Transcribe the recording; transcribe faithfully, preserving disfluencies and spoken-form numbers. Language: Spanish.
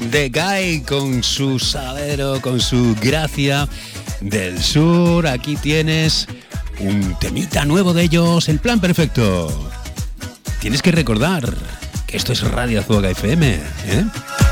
The Guy con su salero, con su gracia del sur. Aquí tienes un temita nuevo de ellos, El Plan Perfecto. Tienes que recordar que esto es Radio Azúcar F M, ¿eh?